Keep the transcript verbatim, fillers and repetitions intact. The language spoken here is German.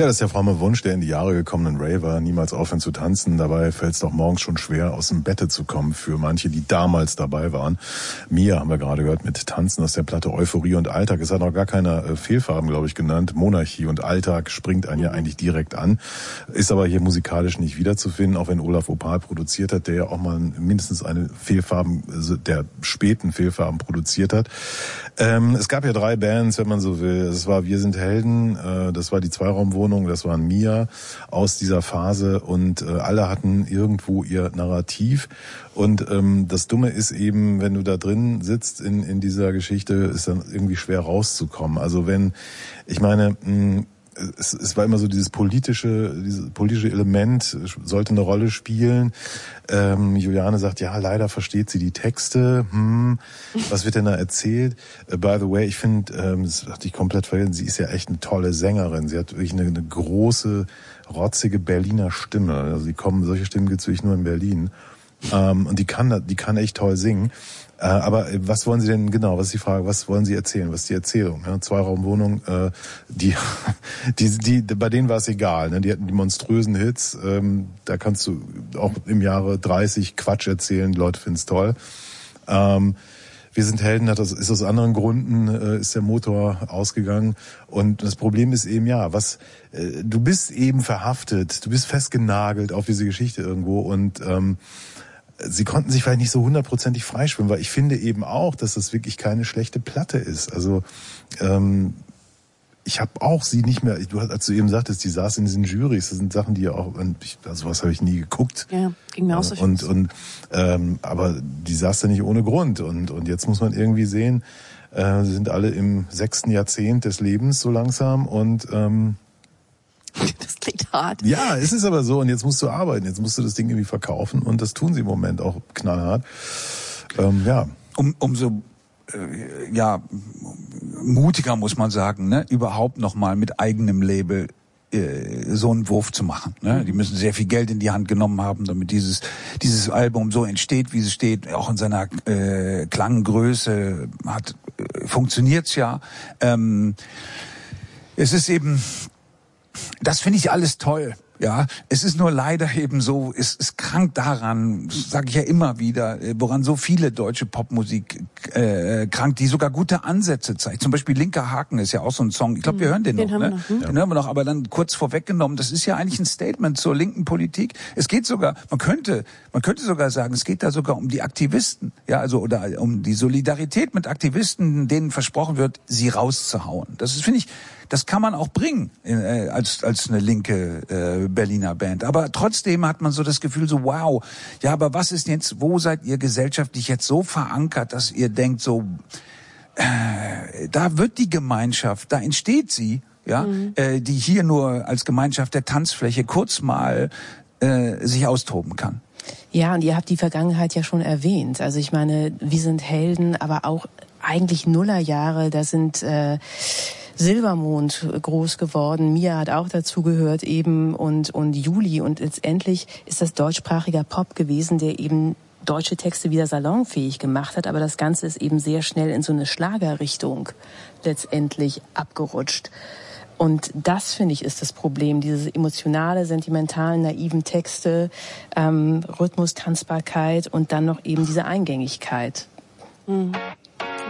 Ja, das ist der fromme Wunsch der in die Jahre gekommenen Raver, niemals aufhören zu tanzen. Dabei fällt es doch morgens schon schwer, aus dem Bette zu kommen für manche, die damals dabei waren. Mia haben wir gerade gehört mit Tanzen aus der Platte Euphorie und Alltag. Es hat noch gar keine äh, Fehlfarben, glaube ich, genannt. Monarchie und Alltag springt einen ja eigentlich direkt an. Ist aber hier musikalisch nicht wiederzufinden, auch wenn Olaf Opal produziert hat, der ja auch mal mindestens eine Fehlfarben, also der späten Fehlfarben produziert hat. Ähm, es gab ja drei Bands, wenn man so will. Es war Wir sind Helden, äh, das war die Zweiraumwohnung, das waren Mia aus dieser Phase und äh, alle hatten irgendwo ihr Narrativ. Und ähm, das Dumme ist eben, wenn du da drin sitzt in in dieser Geschichte, ist dann irgendwie schwer rauszukommen. Also wenn, ich meine, mh, Es, es war immer so dieses politische, dieses politische Element sollte eine Rolle spielen. Ähm, Juliane sagt, ja, leider versteht sie die Texte. Hm, was wird denn da erzählt? Uh, by the way, ich finde, ähm, das hatte ich komplett vergessen, sie ist ja echt eine tolle Sängerin. Sie hat wirklich eine, eine große, rotzige Berliner Stimme. Also die kommen, solche Stimmen gibt's wirklich nur in Berlin. Ähm, und die kann, die kann echt toll singen. Äh, aber was wollen Sie denn genau? Was ist die Frage? Was wollen Sie erzählen? Was ist die Erzählung? Ja, Zweiraumwohnung, äh, die, die, die, bei denen war es egal. Ne? Die hatten die monströsen Hits. Ähm, da kannst du auch im Jahre dreißig Quatsch erzählen. Die Leute finden's toll. Ähm, Wir sind Helden, hat das, ist aus anderen Gründen, äh, ist der Motor ausgegangen. Und das Problem ist eben, ja, was, äh, du bist eben verhaftet, du bist festgenagelt auf diese Geschichte irgendwo und, ähm, sie konnten sich vielleicht nicht so hundertprozentig freischwimmen, weil ich finde eben auch, dass das wirklich keine schlechte Platte ist. Also ähm, ich habe auch sie nicht mehr, du, als du eben sagtest, die saß in diesen Jurys, das sind Sachen, die ja auch, ich, also was habe ich nie geguckt. Ja, ging mir auch so. Und, und ähm, aber die saß da nicht ohne Grund. Und, und jetzt muss man irgendwie sehen, äh, sie sind alle im sechsten Jahrzehnt des Lebens so langsam und ähm, das klingt hart. ja, es ist aber so und jetzt musst du arbeiten, jetzt musst du das Ding irgendwie verkaufen und das tun sie im Moment auch knallhart. Ähm, ja. Um, umso äh, ja, mutiger muss man sagen, ne, überhaupt nochmal mit eigenem Label äh, so einen Wurf zu machen. Ne? Die müssen sehr viel Geld in die Hand genommen haben, damit dieses dieses Album so entsteht, wie es steht, auch in seiner äh, Klanggröße hat äh, funktioniert's ja. Ähm, es ist eben Das finde ich alles toll, ja. Es ist nur leider eben so, es ist krank daran, sage ich ja immer wieder, woran so viele deutsche Popmusik äh, krankt, die sogar gute Ansätze zeigt. Zum Beispiel Linker Haken ist ja auch so ein Song. Ich glaube, wir hören den, den noch, ne? Noch, hm? Den hören wir noch, aber dann kurz vorweggenommen. Das ist ja eigentlich ein Statement zur linken Politik. Es geht sogar, man könnte, man könnte sogar sagen, es geht da sogar um die Aktivisten, ja, also oder um die Solidarität mit Aktivisten, denen versprochen wird, sie rauszuhauen. Das ist, finde ich. Das kann man auch bringen äh, als als eine linke äh, Berliner Band. Aber trotzdem hat man so das Gefühl, so wow, ja, aber was ist jetzt, wo seid ihr gesellschaftlich jetzt so verankert, dass ihr denkt, so, äh, da wird die Gemeinschaft, da entsteht sie, ja, mhm. äh, die hier nur als Gemeinschaft der Tanzfläche kurz mal äh, sich austoben kann. Ja, und ihr habt die Vergangenheit ja schon erwähnt. Also ich meine, wir sind Helden, aber auch eigentlich Nullerjahre, da sind äh, Silbermond groß geworden. Mia hat auch dazu gehört eben und und Juli und letztendlich ist das deutschsprachiger Pop gewesen, der eben deutsche Texte wieder salonfähig gemacht hat, aber das Ganze ist eben sehr schnell in so eine Schlagerrichtung letztendlich abgerutscht. Und das, finde ich, ist das Problem, diese emotionale, sentimentalen, naiven Texte, ähm, Rhythmus, Tanzbarkeit und dann noch eben diese Eingängigkeit. Mhm.